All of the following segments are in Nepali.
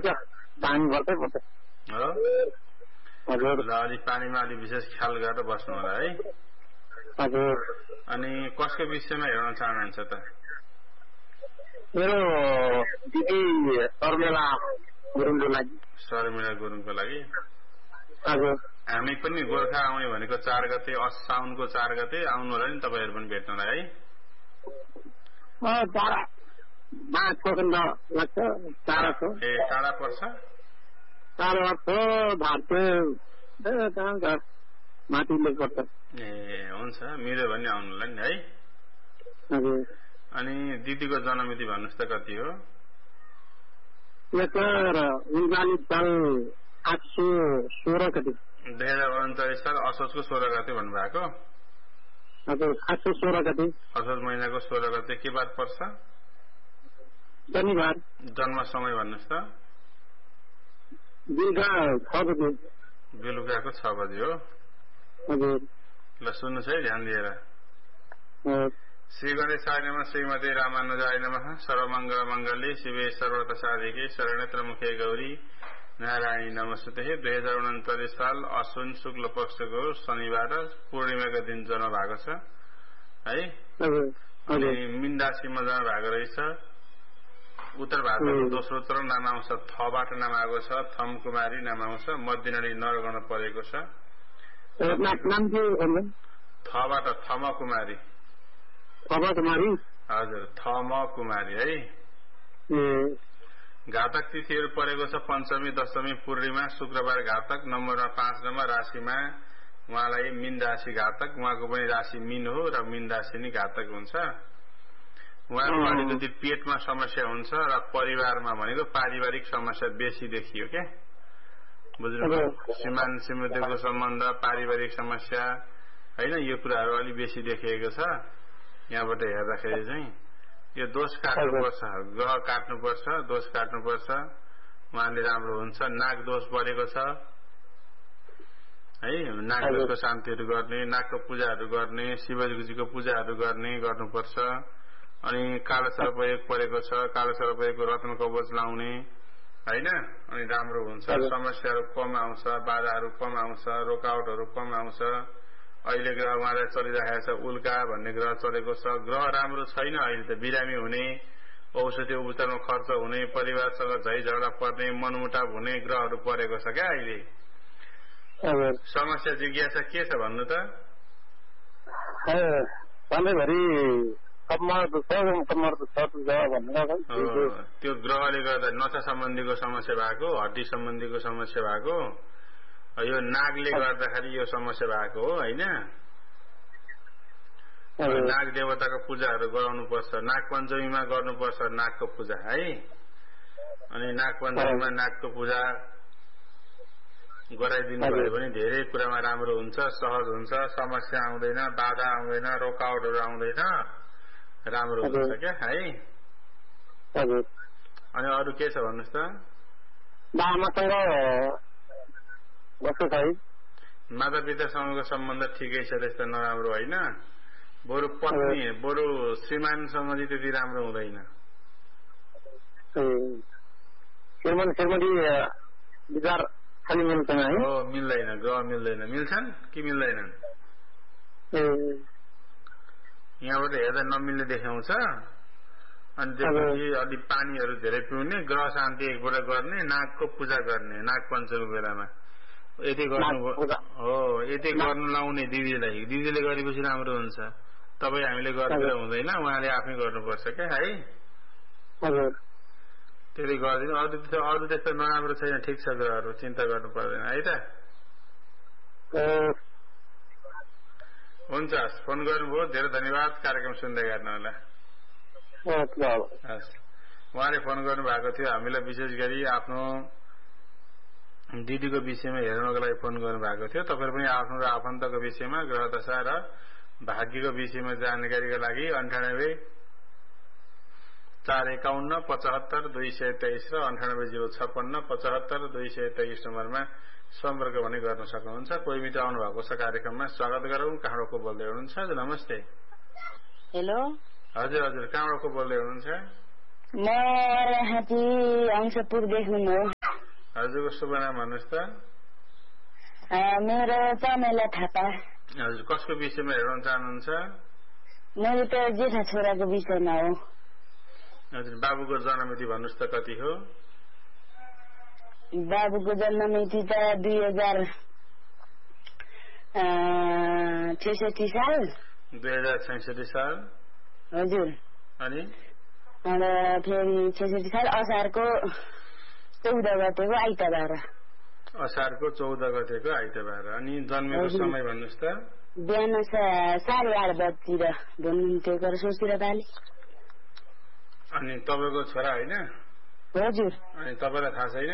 पर्छ पानी पर्दै पर्छ हो हजुर ल अलि पानीमा अलि विशेष ख्याल गरेर बस्नु होला है हजुर अनि कसको विषयमा हेर्न चाहनुहुन्छ त मेरो दिदी शर्मिला गुरुङको लागि शर्मिला गुरुङको लागि हजुर हामी पनि गोर्खा आउने भनेको 4 गते साउनको 4 गते आउनु होला नि तपाईहरु पनि भेट्नलाई है टाढा लाग्छ टाढा छ ए टाढा पर्छ टाढा पर्छ भारतीय माथिले पर्छ ए हुन्छ मिल्यो भने आउनुलाई नि है हजुर अनि दिदीको जन्ममिति भन्नुस् त कति हो 1939 साल 816 गते 2039 साल असोजको 16 गते भन्नुभएको हजुर 816 गते असोज महिनाको 16 गते के बात पर्छ शनिबार जन्म समय भन्नुस् त बेलुका 6 बजे बेलुकाको 6 बजे हो हजुर ल सुन्नुस् है ध्यान दिएर श्री गणेशाय नमः श्रीमते रामानुजाय नमः सर्वमंगल मंगल्ये शिवे सर्वत्र साधिके शरण्यत्र मुखे गौरी नारायणी नमस्ते 2069 साल अश्विन शुक्ल पक्षको शनिबार पूर्णिमाको दिन जन्म भएको छ है अनि मिन्दासीमा जन्म भएको रहेछ उत्तर भारतको दोस्रो चरण नाम आउँछ थबाट नाम आएको छ थम कुमारी नाम आउँछ मध्यनडी नरगण परेको छ नाम के भन्नु थबाट थम कुमारी हजुर थम कुमारी है घातक तिथिहरू परेको छ पञ्चमी दशमी पूर्णिमा शुक्रबार घातक नम्बरमा 5 नम्बर राशिमा उहाँलाई मीन राशि घातक उहाँको पनि राशि मीन हो र मीन राशि नै घातक हुन्छ उहाँको अलिकति पेटमा समस्या हुन्छ र परिवारमा भनेको पारिवारिक समस्या बेसी देखियो के बुझ्नुभयो श्रीमान श्रीमतीको सम्बन्ध पारिवारिक समस्या हैन यो कुराहरू अलि बेसी देखिएको छ यहाँबाट हेर्दाखेरि चाहिँ यो दोष काट्नुपर्छ ग्रह काट्नुपर्छ दोष काट्नुपर्छ उहाँले राम्रो हुन्छ नाग दोष बढेको छ है नाग दोषको शान्तिहरू गर्ने नागको पूजाहरू गर्ने शिवजीको पूजाहरू गर्ने गर्नुपर्छ अनि कालो सर्पयोग परेको छ कालो सर्पयोगको रत्न कवच लाउने हैन अनि राम्रो हुन्छ समस्याहरू कम आउँछ बाधाहरू कम आउँछ रोकावटहरू कम आउँछ अहिले ग्रह उहाँलाई चलिरहेको छ उल्का भन्ने ग्रह चलेको छ ग्रह राम्रो छैन अहिले त बिरामी हुने औषधि उपचारमा खर्च हुने परिवारसँग झै झगडा पर्ने मनमुटाव हुने ग्रहहरू परेको छ क्या अहिले समस्या जिज्ञासा के छ भन्नु त त्यो ग्रहले गर्दा नसा सम्बन्धीको समस्या भएको हड्डी सम्बन्धीको समस्या भएको यो नागले गर्दाखेरि यो समस्या भएको हो हैन नाग देवताको पूजाहरू गराउनुपर्छ नाग पञ्चमीमा गर्नुपर्छ नागको पूजा है अनि नाग पञ्चमीमा नागको पूजा गराइदिनु भयो भने धेरै कुरामा राम्रो हुन्छ सहज हुन्छ समस्या आउँदैन बाधा आउँदैन रोकावटहरू आउँदैन राम्रो हुन्छ क्या है अनि अरू के छ भन्नुस् त माता पितासँगको सम्बन्ध ठिकै छ त्यस्तो नराम्रो होइन बरु पत्नी बरु श्रीमानसँग चाहिँ त्यति राम्रो हुँदैन मिल्दैन ग्रह मिल्दैन मिल्छन् कि मिल्दैनन् यहाँबाट हेर्दा नमिल्ने देखाउँछ अनि त्यसपछि अलि पानीहरू धेरै पिउने ग्रह शान्ति एकपल्ट गर्ने नागको पूजा गर्ने नाग पञ्चमी बेलामा यति गर्नु लाउने दिदीले गरेपछि राम्रो हुन्छ तपाईँ हामीले गरेर हुँदैन उहाँले आफै गर्नुपर्छ क्या है त्यसले गरिदिनु अरू त्यस्तो नराम्रो छैन ठिक छ ग्रहहरू चिन्ता गर्नु पर्दैन है त हुन्छ फोन गर्नुभयो धेरै धन्यवाद कार्यक्रम सुन्दै गर्नु होला उहाँले फोन गर्नु भएको थियो हामीलाई विशेष गरी आफ्नो दिदीको विषयमा हेर्नको लागि फोन गर्नु भएको थियो तपाईहरु पनि आफ्नो र आफन्तको विषयमा ग्रह दशा र भाग्यको विषयमा जानकारीका लागि 98 451 75 223 र 98 056 75 223 नम्बरमा सम्पर्क पनि गर्न सक्नुहुन्छ कोही मित्र आउनु भएको छ कार्यक्रममा स्वागत गरौँ कहाँबाट को बोल्दै हुनुहुन्छ नमस्ते हेलो हजुर हजुर कहाँबाट को बोल्दै हुनुहुन्छ म हाती अंशपुर देखि हजुरको शुभ नाम भन्नुहोस् त। मेरो चमेला थापा। हजुर कसको विषयमा हेर्न चाहनुहुन्छ? मेरो त जेठा छोराको विषयमा हो। हजुर बाबुको जन्ममिति भन्नुहोस् त कति हो? बाबुको जन्ममिति त 2066 साल। 2066 साल। हजुर। अनि फेरि 66 साल असारको 14 गतेको आइतबार। असारको 14 गतेको आइतबार। अनि जन्मेको समय भन्नुहोस् त। बिहान 8:30 बजीतिर भन्नुहुन्थ्यो घर सोचेर पाले। अनि तपाईँको छोरा होइन? हजुर। अनि तपाईँलाई थाहा छैन?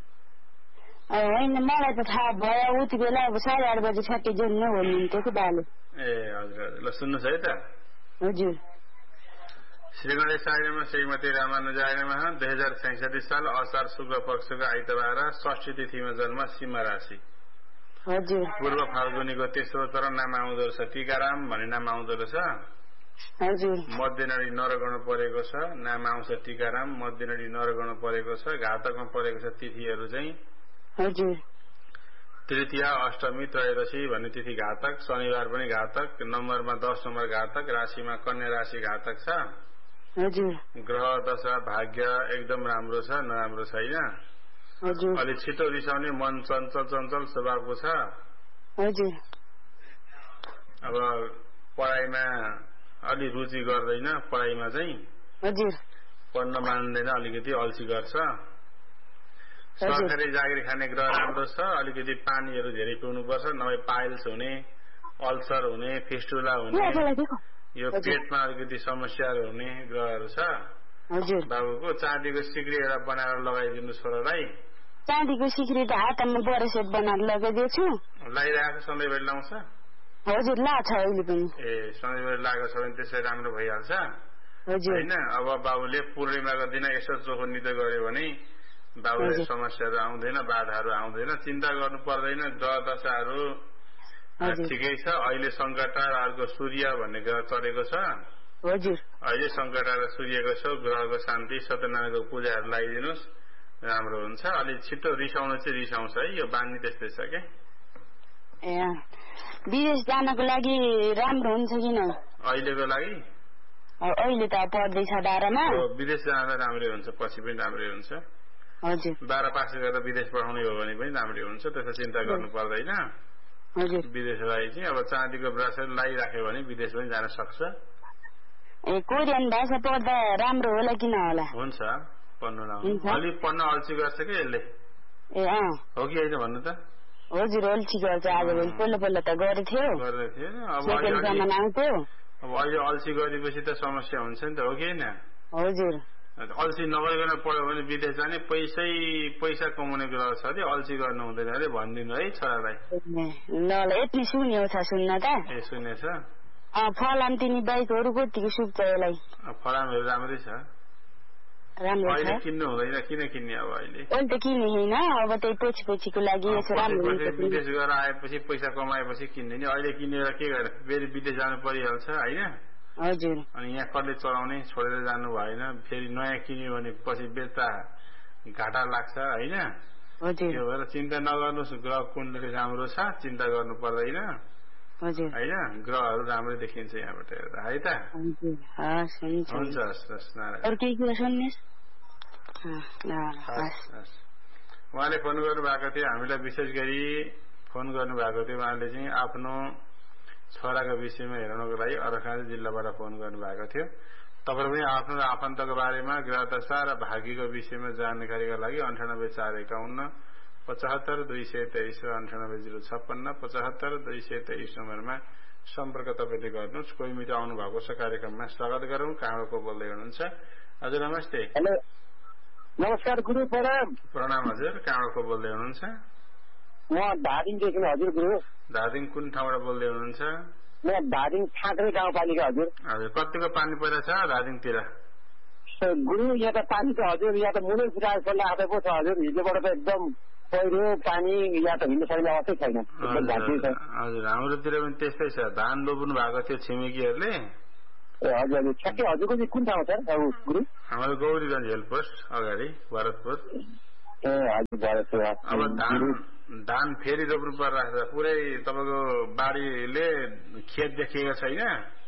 होइन मलाई त थाहा भयो उति बेला 8:30 बजी छट्टी जन्म भन्नुहुन्थ्यो कि बाले। ए हजुर हजुर ल सुन्नुहोस् है त। हजुर। श्री गणेश आइनमा श्रीमती रामानुजाय नमः। 2066 साल असार शुक्ल पक्षको आइतबार षष्ठी तिथिमा जन्म सिंह राशि। हजुर। पूर्व फाल्गुनीको तेस्रो चरण नाम आउँदो रहेछ टीकाराम भन्ने नाम आउँदो रहेछ। हजुर। मध्यनडी नरगण परेको छ नाम आउँछ टीकाराम। मध्यनडी नरगण परेको छ। घातकमा परेको छ तिथिहरू चाहिँ। हजुर। तृतीया अष्टमी त्रयोदशी भन्ने तिथि घातक। शनिबार पनि घातक। नम्बरमा 10 नम्बर घातक। राशिमा कन्या राशि घातक छ। हजुर। ग्रह दशा भाग्य एकदम राम्रो छ नराम्रो छैन। हजुर। अलि छिटो रिसाउने मन चञ्चल चञ्चल स्वभावको छ। हजुर। अब पढाइमा अलि रुचि गर्दैन। पढाइमा चाहिँ हजुर। पढ्न मान्दैन। अलिकति अल्छी गर्छ। सरकारी जागिर खाने ग्रह राम्रो छ। अलिकति पानीहरू धेरै पिउनुपर्छ नभए पाइल्स हुने अल्सर हुने फिस्टुला हुने यो पेटमा अलिकति समस्याहरू हुने ग्रहहरू छ। हजुर। बाबुको चाँदीको सिक्री एउटा बनाएर लगाइदिनु छोरालाई। चाँदीको सिक्री त हातमा बरेसेट बनाएर लगाइदिएछु। लगाइरहेको सधैँभरि लाउँछ? हजुर लाग्छ अहिले पनि। ए सधैँभरि लागेको छ भने त्यसै राम्रो भइहाल्छ होइन? अब बाबुले पूर्णिमाको दिन यसो चोखो नितो गर्यो भने बाबुलाई समस्याहरू आउँदैन बाधाहरू आउँदैन। चिन्ता गर्नु पर्दैन। ग्रह दशाहरू ठिकै छ। अहिले सङ्कटा र अर्को सूर्य भन्ने ग्रह चढेको छ। हजुर। अहिले सङ्कटा र सूर्यको छ। ग्रहको शान्ति सत्यनारायणको पूजाहरू लगाइदिनुहोस् राम्रो हुन्छ। अलि छिटो रिसाउनु चाहिँ रिसाउँछ है। यो बानी त्यस्तै छ क्या। ए विदेश जानको लागि राम्रो हुन्छ किन अहिलेको लागि? अहिले त पढ्दैछ 12मा। विदेश जाँदा राम्रै हुन्छ पछि पनि राम्रै हुन्छ। हजुर। 12 पास गरेर विदेश पढाउने हो भने पनि राम्रै हुन्छ। त्यसो चिन्ता गर्नु पर्दैन। हजुर। विदेशलाई चाहिँ अब चाँदीको ब्रासलेट लगाइराख्यो भने विदेश पनि जान सक्छ। ए कोरियन भाषा पढ्दा राम्रो होला किन होला? हुन्छ पढ्नु नहुन्छ। अलि पढ्न अल्छी गर्छ कि यसले? ए हो कि होइन भन्नु त? हजुर अल्छी गर्छ। आजभोलि पहिला त गरेथ्यो। अब अहिले अल्छी गरेपछि त समस्या हुन्छ नि त हो कि होइन? हजुर। अल्छी नगरिकन पढ्यो भने विदेश जाने पैसा कमाउने ग्रह छ अरे अल्छी गर्नु हुँदैन अरे भनिदिनु है छोरालाई। ल यति सुन्यो छ सुन्न त? ए सुनेछ? फलाम तिनी बाइकहरू कतिको सुक्छ यसलाई? फलामहरू राम्रै छ। राम्रो छ। अहिले किन्नु हुँदैन। किन किन्ने अब अहिले? अहिले त किन्ने होइन। अब त्यही पछि लागि यसो राम्रो विदेश गएर आएपछि पैसा कमाएपछि किन्दैन। अहिले किनेर के गरेर फेरि विदेश जानु परिहाल्छ होइन? हजुर। अनि यहाँ कसले चलाउने छोडेर जानु भएन। फेरि नयाँ किन्यो भने पछि बेच्दा घाटा लाग्छ होइन? हजुर। त्यो भएर चिन्ता नगर्नुहोस्। ग्रह कुण्डली राम्रो छ चिन्ता गर्नु पर्दैन हजुर होइन? ग्रहहरू राम्रो देखिन्छ यहाँबाट हेर्दा है त? हुन्छ हुन्छ हस् नारायण। उहाँले फोन गर्नुभएको थियो। हामीलाई विशेष गरी फोन गर्नुभएको थियो। उहाँले चाहिँ आफ्नो छोराको विषयमा हेर्नको लागि अर्घाखाँची जिल्लाबाट फोन गर्नुभएको थियो। तपाईँ पनि आफ्नो र आफन्तको बारेमा ग्रह दशा र भाग्यको विषयमा जानकारीका लागि 984151 75 223 र 98 056 75 223 नम्बरमा सम्पर्क तपाईँले गर्नुहोस्। कोही मित्र आउनु भएको छ कार्यक्रममा स्वागत गरौँ। कहाँबाट को बोल्दै हुनुहुन्छ? हजुर नमस्ते। हेलो नमस्कार गुरु प्रणाम। प्रणाम हजुर। कहाँबाट को बोल्दै हुनुहुन्छ? म धादिङदेखि हजुर गुरु। धादिङ कुन ठाउँबाट बोल्दै हुनुहुन्छ? म धादिङ ठाकरे गाउँपालिका हजुर। हजुर कतिको पानी पहिला छ धादिङतिर? गुरु यहाँ त पानी त हजुर यहाँ त मुनै फुटाएर पर्ने आएको पो छ हजुर। हिजोबाट त एकदम पहिरो पानी यहाँ त हिँड्न सक्ने अवस्थै छैन। हजुर हाम्रोतिर पनि त्यस्तै छ। धान रोप्नु भएको थियो छिमेकीहरूले। ए हजुर हजुर ठ्याक्कै हजुरको चाहिँ कुन ठाउँ छ गुरु? हाम्रो गौरीगञ्ज हेल्प पोस्ट अगाडि भरतपुर। ए अब धान फेरि रोप्नु परिरहेछ पुरै तपाईको बारीले खेत देखिएको छैन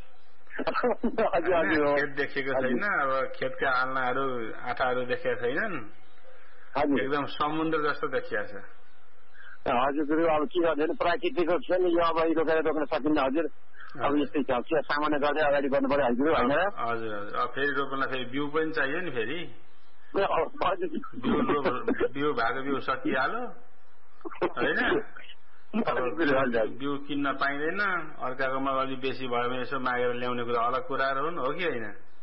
खेत देखेको छैन अब खेतका आल्नाहरू आँटाहरू देखेका छैनन् एकदम समुद्र जस्तो देखिएको छ हजुर अब के गर्दैन प्राकृतिकको खेल यो अब रोकेर रोक्न सकिन्न हजुर अब यस्तै छ के सामान्य गर्दै अगाडि गर्नु पर्यो हजुर होइन हजुर हजुर अब फेरि रोप्नलाई फेरि बिउ पनि चाहियो नि फेरि बिउ भएको बिउ सकिहाल्यो होइन बिउ किन्न पाइँदैन अर्काकोमा अलिक बेसी भयो भने यसो मागेर ल्याउने कुरा अलग कुराहरू हुन् हो कि होइन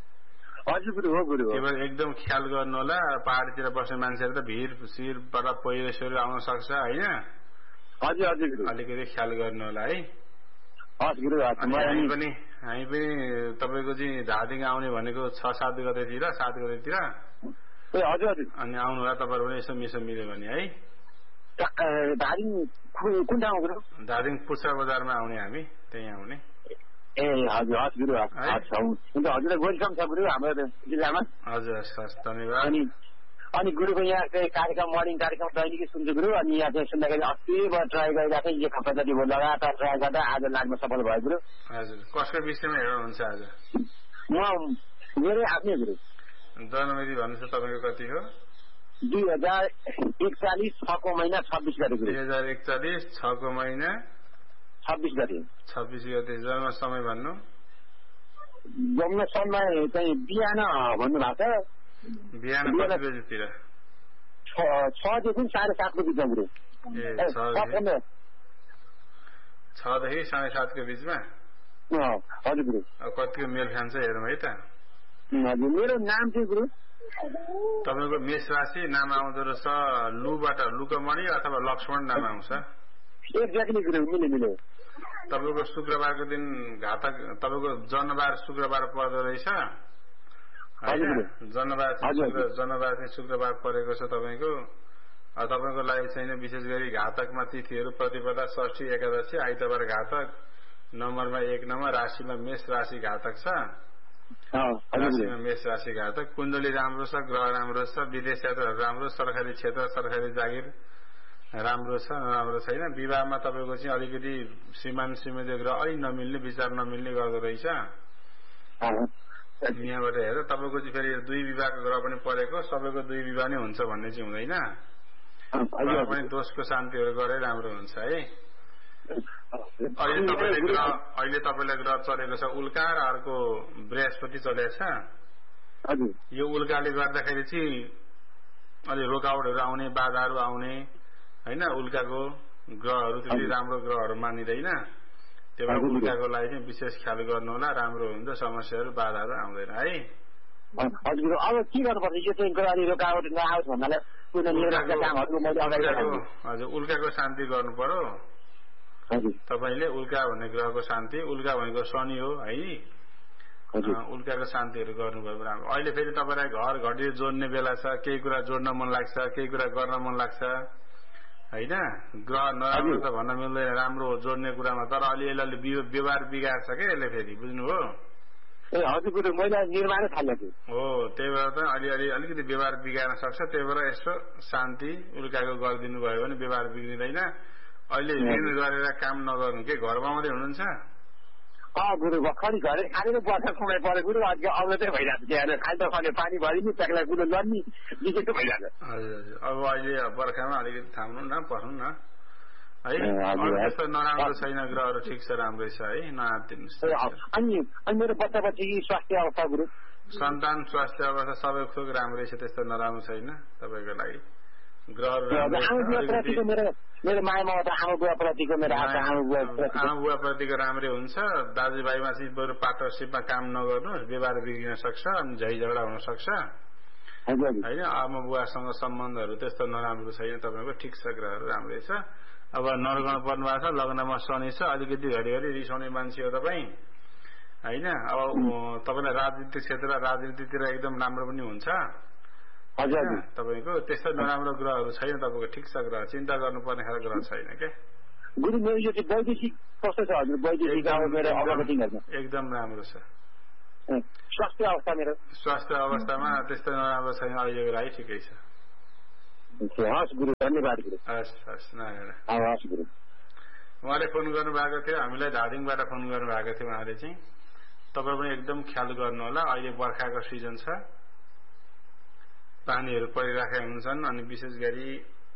एकदम ख्याल गर्नु होला पहाडतिर बस्ने मान्छेहरू त भिर सिरबाट पहिरो सहिरो आउन सक्छ होइन अलिकति ख्याल गर्नु होला है हामी पनि तपाईँको चाहिँ धादिङ आउने भनेको 6-7 गतेतिर 7 गतेतिर अनि आउनु होला तपाईँहरू पनि यसो मिसो मिल्यो भने है धादिङ पुच्छा बजारमा आउने हामी त्यही आउने हजुर वेलकम छ गुरु हाम्रो जिल्लामा हजुर हस् धन्यवाद अनि गुरुको यहाँ चाहिँ कार्यक्रम मर्निङ कार्यक्रम दैनिकै सुन्छु गुरु अनि यहाँ चाहिँ सुन्दाखेरि अस्तिबाट ट्राई गरिरहेको थिएँ एक हप्ता जति भयो लगातार ट्राई गर्दा आज लाग्न सफल भयो गुरु हजुर कसको विषयमा हेर्नुहुन्छ आज म मेरै आफ्नै गुरु जनवरी भन्नुहोस् तपाईँको कति हो 2041 6को महिना 26 गते 2041 6को महिना 26 गते जन्म समय भन्नु जन्म समय चाहिँ बिहान भन्नु भएको छ बिहान कति बजेतिर 6 देखि 7:30 को बिचमा गुरु 6 देखि 7:30 को बिचमा हजुर गुरु कतिको मेल खान्छ हेरौँ है त हजुर मेरो नाम चाहिँ गुरु तपाईँको मेष राशि नाम आउँदो रहेछ लुबाट लुकमणि अथवा लक्ष्मण नाम आउँछ एक्ज्याक्टली गुरु मिल्यो तपाईँको शुक्रबारको दिन घातक तपाईँको जन्मबार शुक्रबार पर्दो रहेछ जन्मबार चाहिँ शुक्रबार परेको छ तपाईँको तपाईँको लागि छैन विशेष गरी घातकमा तिथिहरू प्रतिपदा षष्ठी एकादशी आइतबार घातक नम्बरमा 1 नम्बर राशिमा मेष राशि घातक छ राशिमा मेष राशि घातक कुण्डली राम्रो छ ग्रह राम्रो छ विदेश यात्राहरू राम्रो सरकारी क्षेत्र सरकारी जागिर राम्रो छ नराम्रो छैन विवाहमा तपाईँको चाहिँ अलिकति श्रीमान श्रीमती ग्रह अलिक नमिल्ने विचार नमिल्ने गर्दो रहेछ यहाँबाट हेर तपाईँको चाहिँ फेरि 2 विवाहको ग्रह पनि परेको सबैको 2 विवाह नै हुन्छ भन्ने चाहिँ हुँदैन पनि दोषको शान्तिहरू गरे राम्रो हुन्छ है अहिले तपाईँलाई ग्रह चलेको छ उल्का र अर्को बृहस्पति चलेको छ यो उल्काले गर्दाखेरि चाहिँ अलि रोकावटहरू आउने बाधाहरू आउने होइन उल्काको ग्रहहरू त्यति राम्रो ग्रहहरू मानिँदैन त्यही भएर उल्काको लागि चाहिँ विशेष ख्याल गर्नु होला राम्रो हुन्छ समस्याहरू बाधाहरू आउँदैन है हजुर अब के गर्नुपर्छ यो चाहिँ ग्रहले रोकावट नआओस् भन्नाले हजुर उल्काको शान्ति गर्नु पर्यो तपाईँले उल्का भन्ने ग्रहको शान्ति उल्का भनेको शनि हो है उल्काको शान्तिहरू गर्नुभयो राम्रो अहिले फेरि तपाईँलाई घर घडी जोड्ने बेला छ केही कुरा जोड्न मन लाग्छ केही कुरा गर्न मन लाग्छ होइन ग्रह नराम्रो त भन्न मिल्दैन राम्रो हो जोड्ने कुरामा तर अलि व्यवहार बिगार्छ क्या यसले फेरि बुझ्नुभयो हो त्यही भएर त अलिकति व्यवहार बिगार्न सक्छ त्यही भएर यस्तो शान्ति उल्काको गरिदिनु भयो भने व्यवहार बिग्रिँदैन अहिले ऋण गरेर काम नगर्नु के घरमा मात्रै हुनुहुन्छ गुरु भर्खरै घरै खानेको वर्षा समय पऱ्यो गुरु अग्रतै भइरहेको छ खाने पानी भरि नि प्याकलाई गुरु लड्ने विशेष भइरहेको हजुर अब अहिले बर्खामा अलिकति थाम्नु न पर्नु न है त्यस्तो नराम्रो छैन ग्रहहरू ठिक छ राम्रै छ है नआत्तिनुहोस् अनि मेरो बच्चा बच्ची स्वास्थ्य अवस्था गुरु सन्तान स्वास्थ्य अवस्था सबै थोक राम्रै छ त्यस्तो नराम्रो छैन तपाईँको लागि मेरो माया ममता आमा बुवा प्रतिको राम्रै हुन्छ दाजुभाइमा चाहिँ बरु पार्टनरसिपमा काम नगर्नुहोस् व्यवहार बिग्रिन सक्छ अनि झै झगडा हुन सक्छ होइन आमा बुवासँग सम्बन्धहरू त्यस्तो नराम्रो छैन तपाईँको ठिक छ ग्रहहरू राम्रै छ अब नरगण पर्नु भएको छ लग्नमा शनि छ अलिकति घरिघरि रिसाउने मान्छे हो तपाईँ होइन अब तपाईँलाई राजनीतिक क्षेत्र राजनीतितिर एकदम राम्रो पनि हुन्छ तपाईँको त्यस्तो नराम्रो ग्रहहरू छैन तपाईँको ठिक छ ग्रह चिन्ता गर्नुपर्ने खालको ग्रह छैन क्या गुरु मेरो यो चाहिँ वैदेशिक कस्तो छ हजुर वैदेशिक एकदम राम्रो छ स्वास्थ्य अवस्था मेरो स्वास्थ्य अवस्थामा त्यस्तो नराम्रो छैन अहिलेको लागि ठिकै छ हस् गुरु, धन्यवाद गुरु। हस् हस् नारायण। हस् गुरु। उहाँले फोन गर्नुभएको थियो, हामीलाई धादिङबाट फोन गर्नुभएको थियो। उहाँले चाहिँ तपाईँ पनि एकदम ख्याल गर्नु होला, अहिले बर्खाको सिजन छ, पानीहरू परिराखेका हुन्छन् अनि विशेष गरी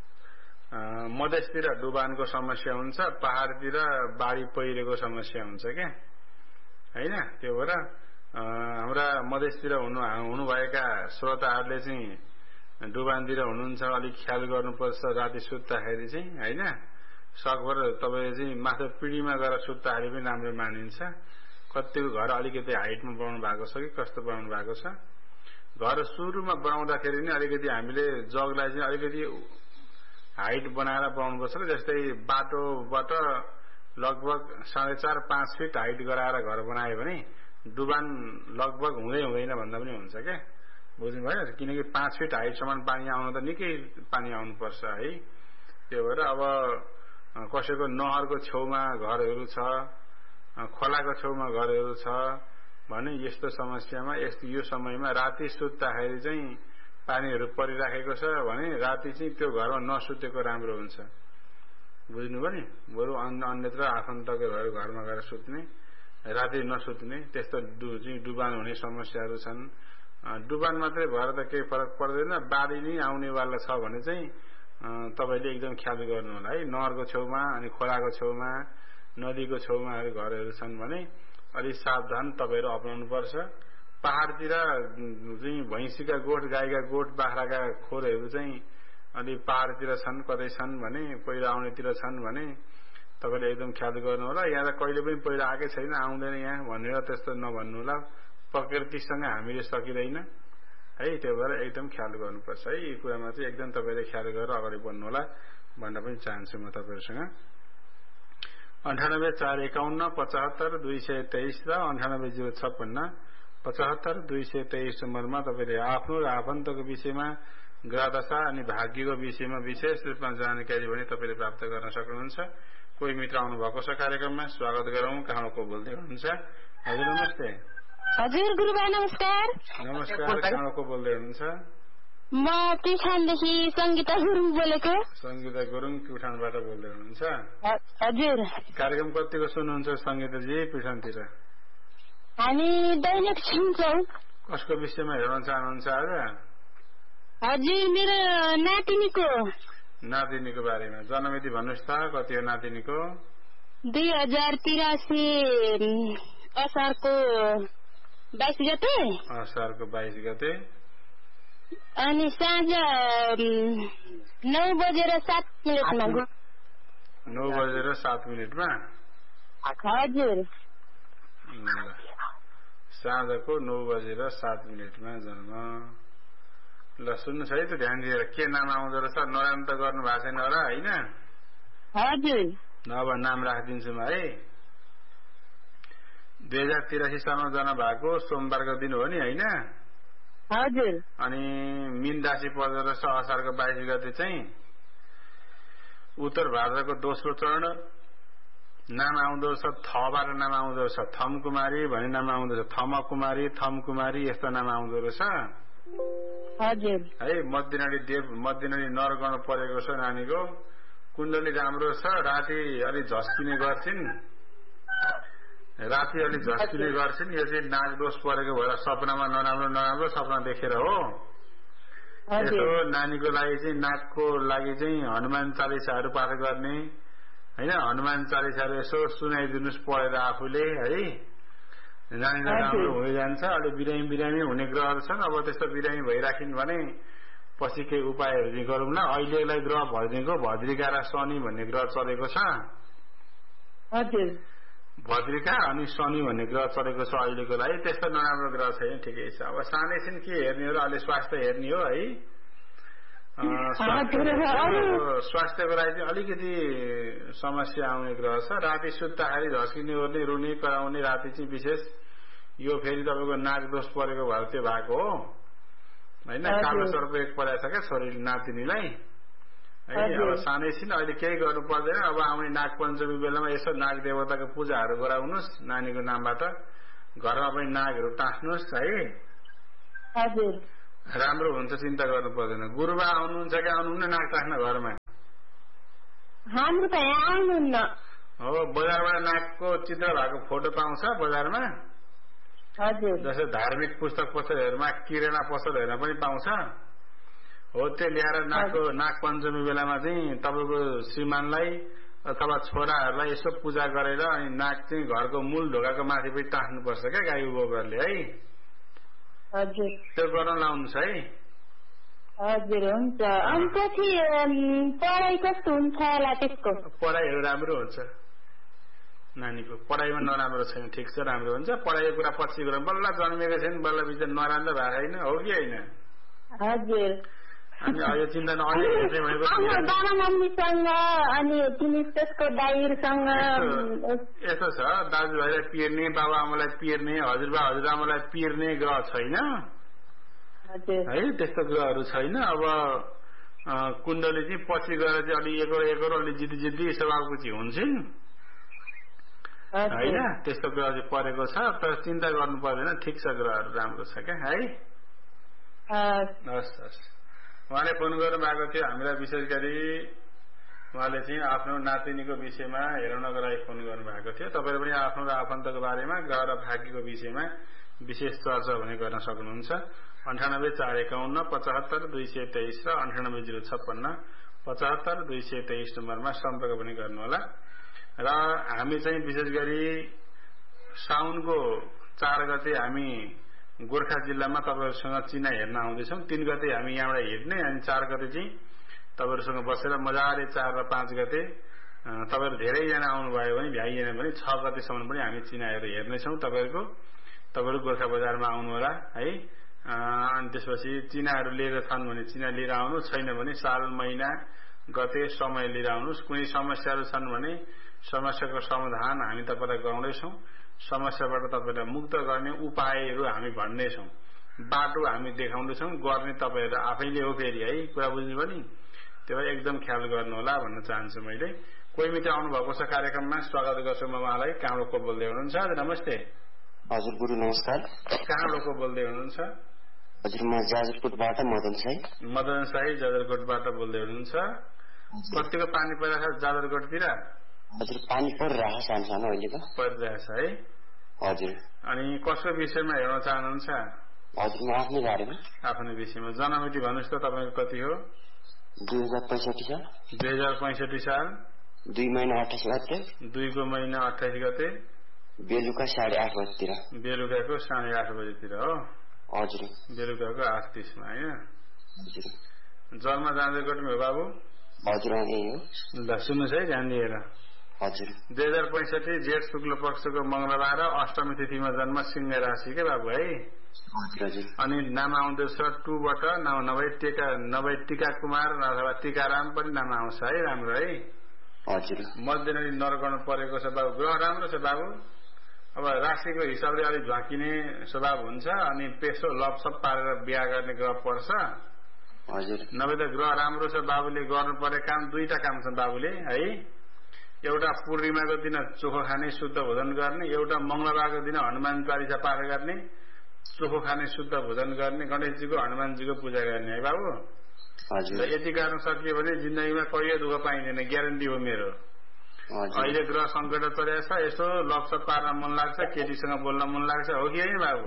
मधेसतिर डुबानको समस्या हुन्छ, पहाडतिर बाढी पहिरोको समस्या हुन्छ क्या हैन। त्यो भएर हाम्रा मधेसतिर हुनुभएका श्रोताहरूले चाहिँ डुबानतिर हुनुहुन्छ, अलिक ख्याल गर्नुपर्छ राति सुत्दाखेरि चाहिँ हैन। सकभर तपाईले चाहिँ माथि पिँढीमा गएर सुत्दाखेरि पनि राम्रो मानिन्छ। कतिको घर अलिकति हाइटमा बनाउनु भएको छ कि कस्तो बनाउनु भएको छ, घर सुरुमा बनाउँदाखेरि नै अलिकति हामीले जगलाई चाहिँ अलिकति हाइट बनाएर बनाउनुपर्छ। जस्तै बाटोबाट लगभग 4.5-5 फिट हाइट गराएर घर बनायो भने डुबान लगभग हुँदैन भन्दा पनि हुन्छ क्या, बुझ्नु भयो। किनकि 5 फिट हाइटसम्म पानी आउनु त निकै पानी आउनुपर्छ है। त्यो भएर अब कसैको नहरको छेउमा घरहरू छ, खोलाको छेउमा घरहरू छ भने यस्तो समस्यामा यो समयमा राति सुत्दाखेरि चाहिँ पानीहरू परिराखेको छ भने राति चाहिँ त्यो घरमा नसुतेको राम्रो हुन्छ, बुझ्नुभयो नि। बरु अन्यत्र आफन्तको घरमा गएर सुत्ने, राति नसुत्ने, त्यस्तो डुबान हुने समस्याहरू छन्। डुबान मात्रै भएर त केही फरक पर्दैन, बाढी नै आउनेवाला छ भने चाहिँ तपाईले एकदम ख्याल गर्नु होला है। नहरको छेउमा अनि खोलाको छेउमा नदीको छेउमा घरहरू छन् भने अलि सावधान तपाईहरु अपनाउनु पर्छ। पहाडतिर चाहिँ भैँसीका गोठ, गाईका गोठ, बाख्राका खोरहरू चाहिँ अलि पहाडतिर छन्, कतै छन् भने पहिरो आउनेतिर छन् भने तपाईले एकदम ख्याल गर्नु होला। यहाँ त कहिले पनि पहिरो आएकै छैन, आउँदैन यहाँ भनेर त्यस्तो नभन्नु होला। प्रकृतिसँग हामीले सकिदैन है, त्यो भएर एकदम ख्याल गर्नुपर्छ है। यो कुरामा चाहिँ एकदम तपाईले ख्याल गरेर अगाडि बढ्नु होला भन्न पनि चाहन्छु म तपाईहरुसँग। 98 451 75 223 र 98 056 75 223 नम्बरमा तपाईले आफ्नो र आफन्तको विषयमा, ग्रहदशा अनि भाग्यको विषयमा विशेष रूपमा जानकारी पनि तपाईले प्राप्त गर्न सक्नुहुन्छ। कोही मित्र आउनु भएको छ कार्यक्रममा, स्वागत गरौँ। कहाँ को बोल्दै हुनुहुन्छ? हजुर नमस्ते। हजुर गुरुबा नमस्कार। नमस्कार, कहाँ को बोल्दै हुनुहुन्छ? म प्युठानदेखि संगीता गुरुङ बोलेको। संगीता गुरुङ प्युठानबाट बोल्दै हुनुहुन्छ? हजुर। कार्यक्रम कतिको सुन्नुहुन्छ संगीताजी प्युठानतिर? हामी दैनिक सुन्छौँ। कसको विषयमा हेर्न चाहनुहुन्छ आज? हजुर मेरो नातिनीको बारेमा। जन्ममिति भन्नुहोस् त, कति हो नातिनीको? 2083 असारको 22 गते। असारको 22 गते। अनि साँझ 9:07 मिनेटमा। 9:07 हजुर। साँझको 9:07 जन्म। ल सुन्नुहोस् है त ध्यान दिएर, के नाम आउँदो रहेछ? नराम्रो त गर्नु भएको छैन होला होइन? हजुर। अब नाम राखिदिन्छु म है। 2083 सालमा जन्म भएको, सोमबारको दिन हो नि होइन? हजुर। अनि मीन राशि पर्दो रहेछ असारको 22 गते चाहिँ। उत्तर भारतको दोस्रो चरण। नाम आउँदो रहेछ थबाट नाम आउँदो रहेछ, थम कुमारी भन्ने नाम आउँदो रहेछ, थम कुमारी, थम कुमारी यस्तो नाम आउँदो रहेछ हजुर है। मध्यनडी नर गर्न परेको छ नानीको। कुण्डली राम्रो छ। राति अलि झस्किने गर्छिन्, यो चाहिँ नाग दोष परेको भएर सपनामा नराम्रो सपना देखेर हो। यसो नानीको लागि चाहिँ नागको लागि चाहिँ हनुमान चालिसाहरू पाठ गर्ने होइन। हनुमान चालिसाहरू यसो सुनाइदिनुहोस् पढेर आफूले है। नानीलाई राम्रो हुँदै जान्छ। अलि बिरामी हुने ग्रहहरू छन्। अब त्यस्तो बिरामी भइराखिन् भने पछि केही उपायहरू चाहिँ गरौँ न। अहिलेलाई ग्रह भइदिएको भद्रिका र शनि भन्ने ग्रह चलेको छ। हजुर। भद्रिका अनि शनि भन्ने ग्रह चलेको छ अहिलेको लागि। त्यस्तो नराम्रो ग्रह छैन, ठिकै छ। अब सानै छिन् के हेर्ने हो र, अलि स्वास्थ्य हेर्ने हो है। स्वास्थ्यको लागि चाहिँ अलिकति समस्या आउने ग्रह छ। राति सुत्दाखेरि झस्किने ओर्ने, रुने, कराउने राति चाहिँ विशेष। यो फेरि तपाईँको नाग दोष परेको भएर त्यो भएको हो होइन। कालो सर्प एक परेको छ क्या छोरी नातिनीलाई है। अब सानै छिन्, अहिले केही गर्नु पर्दैन। अब आउने नाग पञ्चमी बेलामा यसो नाग देवताको पूजाहरू गराउनुहोस् नानीको नामबाट। घरमा पनि नागहरू टाँस्नुहोस् है। राम्रो हुन्छ, चिन्ता गर्नु पर्दैन। गुरुबा आउनुहुन्छ कि आउनुहुन्न नाक राख्न घरमा? हाम्रो त यहाँ आउनुहुन्न। हो, बजारबाट नाकको चित्र भएको फोटो पाउँछ बजारमा? हजुर। जस्तै धार्मिक पुस्तक पसलहरूमा, किराना पसलहरूमा पनि पाउँछ। हो, त्यो ल्याएर नाग पञ्चमी बेलामा चाहिँ तपाईँको श्रीमानलाई अथवा छोराहरूलाई यसो पूजा गरेर अनि नाक चाहिँ घरको मूल ढोकाको माथि पनि टाँस्नुपर्छ क्या गाईको गोबरले है। हजुर। त्यो गर्न लाउनुहोस् है। हजुर हुन्छ। अनि पछि पढाइ कस्तो हुन्छ होला त्यसको? पढाइहरू राम्रो हुन्छ नानीको, पढाइमा नराम्रो छैन, ठिक छ, राम्रो हुन्छ। पढाइको कुरा पछि गरौँ, बल्ल जन्मेको छैन, बल्ल बिच नराम्रो भएको छैन, हो कि होइन? हजुर। अनि यो चिन्ता मम्मीसँग अनि तिमी त्यसको दाइहरूसँग यस्तो छ, दाजुभाइलाई पिर्ने, बाबुआमालाई पिर्ने, हजुरबा हजुरआमालाई पिर्ने ग्रह छैन है, त्यस्तो ग्रहहरू छैन। अब कुण्डली चाहिँ पछि गएर चाहिँ अलि एकोर अलि जिद्दी स्वभावको चाहिँ हुन्छन् होइन, त्यस्तो ग्रह चाहिँ परेको छ। तर चिन्ता गर्नु पर्दैन, ठिक छ, ग्रहहरू राम्रो छ क्या है। हस् हस्। उहाँले फोन गर्नु भएको थियो हामीलाई, विशेष गरी उहाँले चाहिँ आफ्नो नातिनीको विषयमा हेराउनको लागि फोन गर्नु भएको थियो। तपाईँले पनि आफ्नो र आफन्तको बारेमा, ग्रह र भाग्यको विषयमा विशेष चर्चा भने गर्न सक्नुहुन्छ। 98 451 75 223 र 98 056 75 223 नम्बरमा सम्पर्क पनि गर्नुहोला। र हामी चाहिँ विशेष गरी साउनको 4 गते हामी गोर्खा जिल्लामा तपाईँहरूसँग चिना हेर्न आउँदैछौँ। 3 गते हामी यहाँबाट हेर्ने, अनि 4 गते चाहिँ तपाईँहरूसँग बसेर मजाले 4 र 5 गते तपाईँहरू धेरैजना आउनुभयो भने, भ्याइएन भने 6 गतेसम्म पनि हामी चिनाहरू हेर्नेछौँ तपाईँहरू गोर्खा बजारमा आउनु होला है। अनि त्यसपछि चिनाहरू लिएर छन् भने चिना लिएर आउनु, छैन भने साल महिना गते समय लिएर आउनुहोस्। कुनै समस्याहरू छन् भने समस्याको समाधान हामी तपाईँलाई गराउँदैछौँ। समस्याबाट तपाईँलाई मुक्त गर्ने उपायहरू हामी भन्नेछौँ, बाटो हामी देखाउँदैछौँ, गर्ने तपाईँहरू आफैले हो फेरि है, कुरा बुझ्नुभयो नि। त्यो भएर एकदम ख्याल गर्नु होला भन्न चाहन्छु मैले। कोही मित्र आउनुभएको छ कार्यक्रममा, स्वागत गर्छु म उहाँलाई। कहाँबाट को बोल्दै हुनुहुन्छ? हजुर नमस्ते। हजुर गुरु नमस्कार। कहाँबाट को बोल्दै हुनुहुन्छ? हजुर म जाजरकोटबाट मदन साई जाजरकोटबाट बोल्दै हुनुहुन्छ। कतिको पानी परिरहेछ जाजरकोटतिर? हजुर पानी परिरहेछ, सानो अहिले त परिरहेछ है। हजुर। अनि कसको विषयमा हेर्न चाहनुहुन्छ? हजुर म आफ्नै बारेमा। आफ्नो विषयमा। जन्ममिति भन्नुहोस् त तपाईँको कति हो? 2065 साल। 2065 साल 2 महिना 28 गते। 2 महिना 28 गते बेलुका 8:30 बजेतिर। बेलुकाको 8:30 बजेतिर हो? हजुर। बेलुकाको 8:30 मा होइन? हजुर। जन्म जाजरकोटमै हो बाबु? हजुर यही हो। ल सुन्नुहोस् है ध्यान दिएर। हजुर। 2065 जेठ शुक्ल पक्षको मंगलबार अष्टमी तिथिमा जन्म, सिंह राशि के बाबु है? हजुर। अनि नाम आउँदैछ टुबाट, नभए टीका कुमार अथवा टीकाराम पनि नाम आउँछ है, राम्रो है? हजुर। मध्यनजर नरगण परेको छ बाबु, ग्रह राम्रो छ बाबु। अब राशिको हिसाबले अलिक झ्वाकिने स्वभाव हुन्छ, अनि पेसो लपसप पारेर बिहा गर्ने ग्रह पर्छ। हजुर। नभए त ग्रह राम्रो छ, बाबुले गर्नु पर्ने काम 2टा काम छ बाबुले है। एउटा पूर्णिमाको दिन चोखो खाने, शुद्ध भोजन गर्ने, एउटा मंगलबारको दिन हनुमान चालिसा पाठ गर्ने, चोखो खाने, शुद्ध भोजन गर्ने, गणेशजीको हनुमानजीको पूजा गर्ने है बाबु। हजुर। यति गर्न सकियो भने जिन्दगीमा कहिले दुःख पाइँदैन, ग्यारेन्टी हो मेरो। अहिले ग्रह संकट चलेको छ, यसो लपसप पार्न मन लाग्छ, केटीसँग बोल्न मन लाग्छ, हो कि होइन बाबु?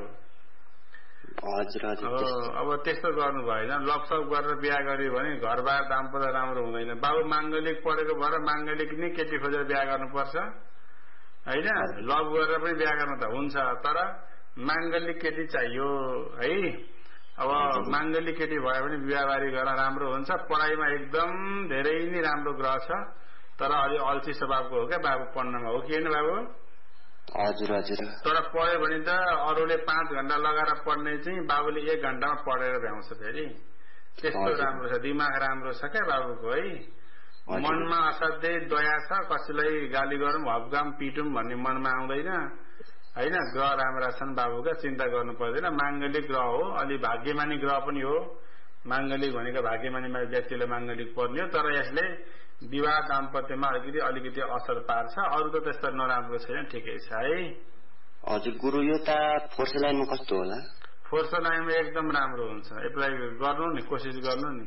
हजुर। अब त्यस्तो गर्नु भएन, लपसप गरेर बिहा गर्यो भने घरबार दाम्पत्य राम्रो हुँदैन। बाबु माङ्गलिक पढेको भएर माङ्गलिक नै केटी खोजेर बिहा गर्नुपर्छ होइन? लभ गरेर पनि बिहा गर्न त हुन्छ, तर माङ्गलिक केटी चाहियो है। अब माङ्गलिक केटी भयो भने बिहाबारी गर्न राम्रो हुन्छ। पढाइमा एकदम धेरै नै राम्रो ग्रह छ, तर अलि अल्छी स्वभावको हो क्या बाबु पढ्नमा, हो कि होइन बाबु? हजुर। हजुर। तर पढ्यो भने त अरूले 5 घण्टा लगाएर पढ्ने चाहिँ बाबुले 1 घण्टामा पढेर भ्याउँछ फेरि, त्यस्तो राम्रो छ, दिमाग राम्रो छ क्या बाबुको है। मनमा असाध्यै दया छ, कसैलाई गाली गरौँ, हप्काम पिटौँ भन्ने मनमा आउँदैन होइन। ग्रह राम्रा छन् बाबुका, चिन्ता गर्नु पर्दैन। माङ्गलिक ग्रह हो, अलि भाग्यमानी ग्रह पनि हो। माङ्गलिक भनेको भाग्यमानी व्यक्तिले माङ्गलिक पर्ने हो, तर यसले विवाह दाम्पत्यमा अलिकति असर पार्छ, अरू त त्यस्तो नराम्रो छैन, ठिकै छ है। हजुर गुरु, यो त फोर्स लाइनमा कस्तो होला? फोर्सोनाइमा एकदम राम्रो हुन्छ, एप्लाई गर्नु नि, कोसिस गर्नु नि।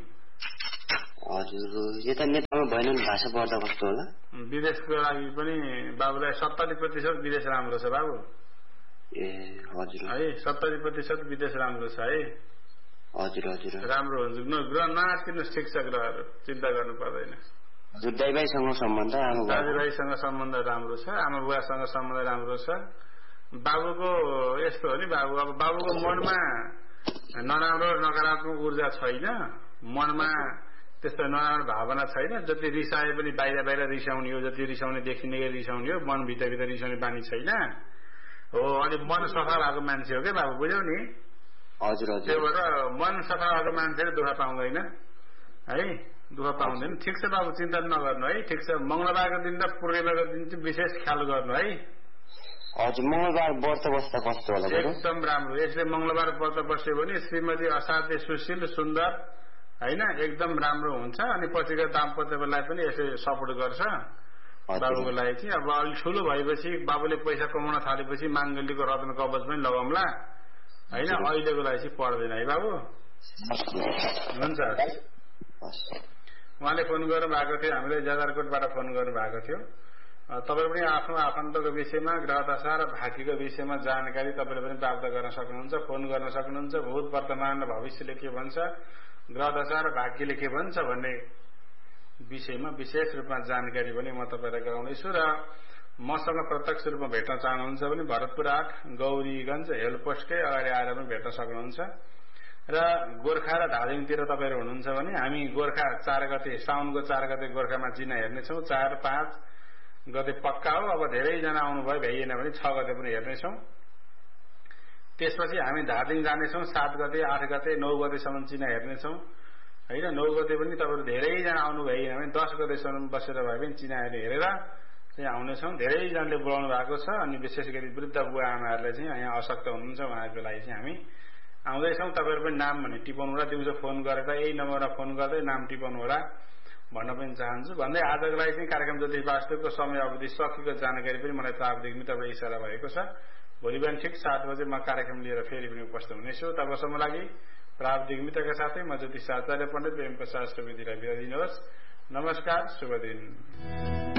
हजुर यता नेपालमा भएन नि भाषा पढ्दा कस्तो होला? विदेशको लागि पनि बाबुलाई 70% विदेश राम्रो छ बाबु। ए हजुर है 70% विदेश राम्रो छ है। हजुर हजुर राम्रो हुन्छ, नआत्किनुहोस्, ठिक छ, चिन्ता गर्नु पर्दैन। हजुर दाइभाइसँग सम्बन्ध, दाजुभाइसँग सम्बन्ध राम्रो छ, आमा बुवासँग सम्बन्ध राम्रो छ। बाबुको यस्तो हो नि, अब बाबुको मनमा नराम्रो नकारात्मक ऊर्जा छैन, मनमा त्यस्तो नराम्रो भावना छैन। जति रिसाए पनि बाहिर बाहिर रिसाउने हो, जति रिसाउने देखिने गरी रिसाउने हो, मन भित्र रिसाउने बानी छैन हो। अनि मन सफा भएको मान्छे हो क्या बाबु, बुझ्यौ नि? हजुर हजुर। त्यही भएर मन सफा भएको मान्छेले दुःख पाउँदैन है, दुःख पाउँदैन। ठिक छ बाबु, चिन्ता नगर्नु है। ठिक छ, मंगलबारको दिन र पूर्णिमाको दिन चाहिँ विशेष ख्याल गर्नु है। हजुर मंगलबार व्रत बस्दा कस्तो होला? एकदम राम्रो। यसले मंगलबार व्रत बस्यो भने श्रीमती असाध्य सुशील सुन्दर हैन, एकदम राम्रो हुन्छ। अनि पछिको दाम्पत्यलाई पनि यसले सपोर्ट गर्छ बाबुको लागि चाहिँ। अब अलिक ठुलो भएपछि बाबुले पैसा कमाउन थालेपछि माङ्गल्यको रत्न कवच पनि लगाउँला हैन, अहिलेको लागि चाहिँ पर्दैन है बाबु। हुन्छ, उहाँले फोन गर्नु भएको थियो, हामीले जाजरकोटबाट फोन गर्नु भएको थियो। तपाईँ पनि आफ्नो आफन्तको विषयमा, ग्रह दशा र भाग्यको विषयमा जानकारी तपाईँले पनि प्राप्त गर्न सक्नुहुन्छ, फोन गर्न सक्नुहुन्छ। भूत वर्तमान र भविष्यले के भन्छ, ग्रह दशा र भाग्यले के भन्छ भन्ने विषयमा विशेष रूपमा जानकारी पनि म तपाईँलाई गराउनेछु। र मसँग प्रत्यक्ष रूपमा भेट्न चाहनुहुन्छ भने भरतपुर 8 गौरीगञ्ज हेलपोस्टकै अगाडि आएर पनि भेट्न सक्नुहुन्छ। र गोर्खा र धादिङतिर तपाईँहरू हुनुहुन्छ भने हामी गोर्खा 4 गते, साउनको 4 गते गोर्खामा चिना हेर्नेछौँ। 4, 5 गते पक्का हो। अब धेरैजना आउनुभयो, भ्याइएन भने 6 गते पनि हेर्नेछौँ। त्यसपछि हामी धादिङ जानेछौँ 7 गते, 8 गते, 9 गतेसम्म चिना हेर्नेछौँ होइन। 9 गते पनि तपाईँहरू धेरैजना आउनु भएन भने 10 गतेसम्म बसेर भए पनि चिना हेरेर चाहिँ आउनेछौँ। धेरैजनाले बोलाउनु भएको छ। अनि विशेष गरी वृद्ध बुवा आमाहरूले चाहिँ यहाँ अशक्त हुनुहुन्छ, उहाँहरूको लागि चाहिँ हामी आउँदैछौँ। तपाईँहरू पनि नाम भने टिपाउनु होला, दिउँसो फोन गरेर यही नम्बरमा फोन गर्दै नाम टिपाउनु होला भन्न पनि चाहन्छु। भन्दै आजको लागि चाहिँ कार्यक्रम ज्योतिष वास्तुको समय अवधि सकिएको जानकारी पनि मलाई प्राविधिक मित्रबाट इसारा भएको छ। भोलि बिहान ठिक 7 बजे म कार्यक्रम लिएर फेरि पनि उपस्थित हुनेछु। तबसम्म लागि प्राविधिक मित्रका साथै म ज्योतिष आचार्य पण्डित प्रेम प्रसाद सुवेदीलाई बिदा दिनुहोस्। नमस्कार, शुभ दिन।